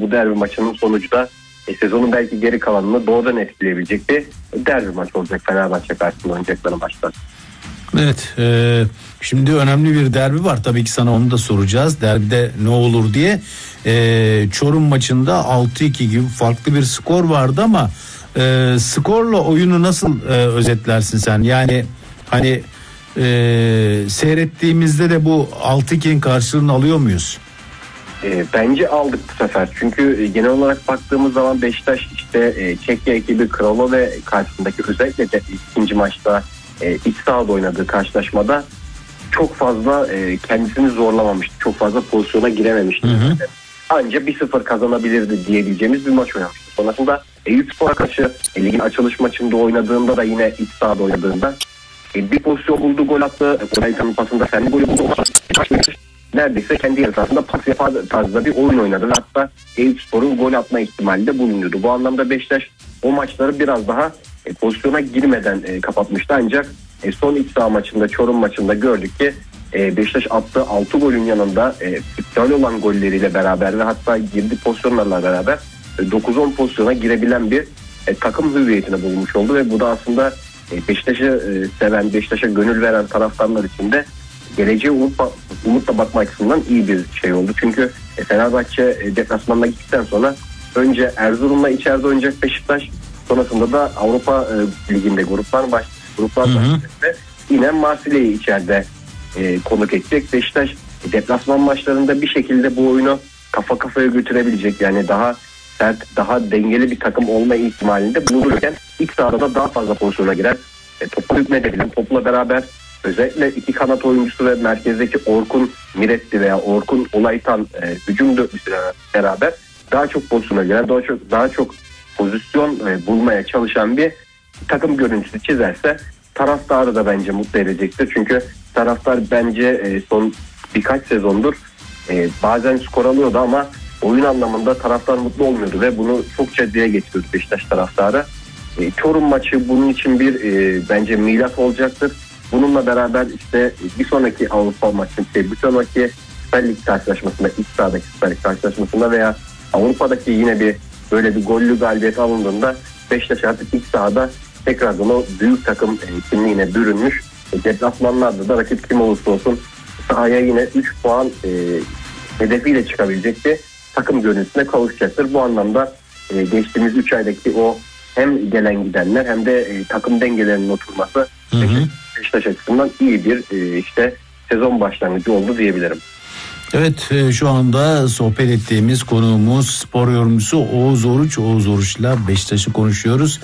bu derbi maçının sonucu da sezonun belki geri kalanını doğrudan etkileyebilecek bir derbi maç olacak Fenerbahçe karşısında oynayacakları maçlar. Evet, şimdi önemli bir derbi var, tabii ki sana onu da soracağız, derbide ne olur diye. Çorum maçında 6-2 gibi farklı bir skor vardı ama skorla oyunu nasıl özetlersin sen? Yani hani seyrettiğimizde de bu 6-2'nin karşılığını alıyor muyuz? Bence aldık bu sefer. Çünkü genel olarak baktığımız zaman Beşiktaş işte Çekya ekibi Kralova ve karşısındaki özellikle de ikinci maçta iç sahada oynadığı karşılaşmada çok fazla kendisini zorlamamıştı. Çok fazla pozisyona girememişti. Anca 1-0 kazanabilirdi diyebileceğimiz bir maç oynamıştı. Sonrasında Eyüpspor'a karşı ligin açılış maçında oynadığında da yine iç sahada oynadığında bir pozisyon buldu, gol attı. Oraytan'ın pasında kendi golü buldu. Neredeyse kendi yarı sahasında pas yapar tarzda bir oyun oynadı. Hatta Eyüpspor'un gol atma ihtimali de bulunuyordu. Bu anlamda Beşiktaş o maçları biraz daha pozisyona girmeden kapatmıştı. Ancak son iç saha maçında, Çorum maçında gördük ki Beşiktaş attığı 6 golün yanında iptal olan golleriyle beraber ve hatta girdiği pozisyonlarla beraber 9-10 pozisyona girebilen bir takım hüviyetine bulmuş oldu ve bu da aslında Beşiktaş'ı seven, Beşiktaş'a gönül veren taraftarlar için de geleceğe umutla bakma açısından iyi bir şey oldu. Çünkü Fenerbahçe deplasmanına gittikten sonra önce Erzurum'la içeride oynayacak Beşiktaş, sonrasında da Avrupa Ligi'nde gruplar başlayacak ve yine Marsilya'yı içeride konuk edecek. Beşiktaş deplasman maçlarında bir şekilde bu oyunu kafa kafaya götürebilecek, yani daha sert, daha dengeli bir takım olma ihtimalinde bulunurken ilk sahada da daha fazla pozisyona girer. Topu hükmedebilen, topla beraber özellikle iki kanat oyuncusu ve merkezdeki Orkun Miretti veya Orkun Olaytan hücum dörtlüsüyle beraber daha çok pozisyona girer, daha çok pozisyon bulmaya çalışan bir takım görüntüsü çizerse taraftarı da bence mutlu edecektir. Çünkü taraftar bence son birkaç sezondur bazen skor alıyordu ama oyun anlamında taraftar mutlu olmuyordu ve bunu çokça dile getiriyordu Beşiktaş taraftarı. Çorum maçı bunun için bir bence milat olacaktır. Bununla beraber işte bir sonraki Avrupa maçı, bir sonraki Süper Lig karşılaşmasında, iç sahadaki Süper Lig karşılaşmasında veya Avrupa'daki yine bir böyle bir gollü galibiyet alındığında Beşiktaş artık iç sahada tekrardan o büyük takım kimliğine bürünmüş. Deplasmanlarda da rakip kim olursa olsun sahaya yine 3 puan hedefiyle çıkabilecek bir takım görüntüsüne kavuşacaktır. Bu anlamda geçtiğimiz 3 aydaki o hem gelen gidenler hem de takım dengelerinin oturması Beşiktaş açısından iyi bir işte sezon başlangıcı oldu diyebilirim. Evet, şu anda sohbet ettiğimiz konuğumuz spor yorumcusu Oğuz Oruç. Oğuz Oruç'la Beşiktaş'ı konuşuyoruz.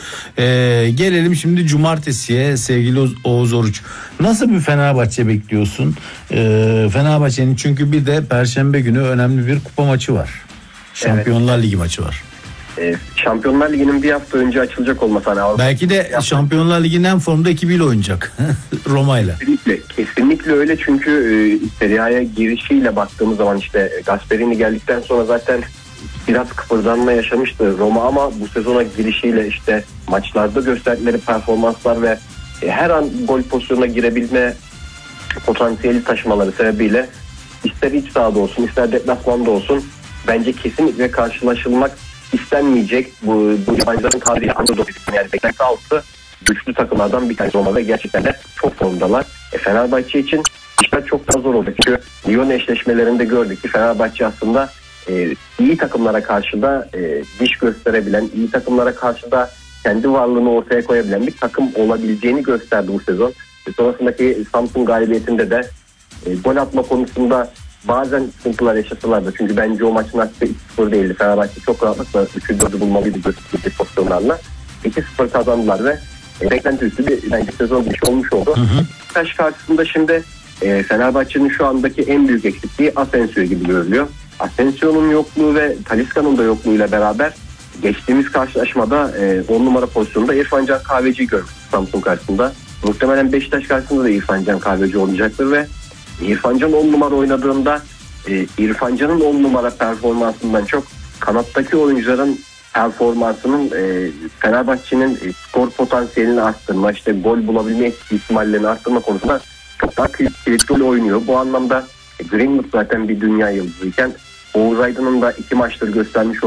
Gelelim şimdi cumartesiye sevgili Oğuz Oruç. Nasıl bir Fenerbahçe bekliyorsun? Fenerbahçe'nin çünkü bir de Perşembe günü önemli bir kupa maçı var. Şampiyonlar Ligi maçı var. Şampiyonlar Ligi'nin bir hafta önce açılacak olması hani belki de Şampiyonlar Ligi'nin en formda ekibiyle oynayacak Roma'yla. Kesinlikle öyle, çünkü Serie A'ya girişiyle baktığımız zaman işte Gasperini geldikten sonra zaten biraz kıpırdanma yaşamıştı Roma ama bu sezona girişiyle işte maçlarda gösterdikleri performanslar ve her an gol pozisyonuna girebilme potansiyeli taşımaları sebebiyle ister iç sahada olsun ister deplasmanda olsun bence kesinlikle karşılaşılmak istenmeyecek bu yabancıların kadriye underdog, yani beklenti altı güçlü takımlardan bir tanesi Roma ve gerçekten de çok formdalar. Fenerbahçe için işler çok daha zor olacak. Çünkü Lyon eşleşmelerinde gördük ki Fenerbahçe aslında iyi takımlara karşı da diş gösterebilen, iyi takımlara karşı da kendi varlığını ortaya koyabilen bir takım olabileceğini gösterdi bu sezon. Sonrasındaki Samsun galibiyetinde de gol atma konusunda bazen sıkıntılar yaşasalardı. Çünkü bence o maçın hakkı 2-0 değildi. Fenerbahçe çok rahatlıkla 3'ü 4'ü bulmalıydı gösterdikleri pozisyonlarla. 2-0 kazandılar ve beklenti üstü bir bence sezon geçiş olmuş oldu. Beşiktaş karşısında şimdi Fenerbahçe'nin şu andaki en büyük eksikliği Asensio gibi görülüyor. Asensio'nun yokluğu ve Talisca'nın da yokluğuyla beraber geçtiğimiz karşılaşmada 10 numara pozisyonunda İrfan Can Kahveci'yi görmüştük Samsun karşısında. Muhtemelen Beşiktaş karşısında da İrfan Can Kahveci olacaktır ve İrfan Can 10 numara oynadığında İrfan Can'ın 10 numara performansından çok kanattaki oyuncuların performansının Fenerbahçe'nin skor potansiyelini arttırma, işte gol bulabilme ihtimallerini arttırma konusunda çok daha kilitli oynuyor. Bu anlamda Greenwood zaten bir dünya yıldızıyken Oğuz Aydın'ın da 2 maçtır göstermiş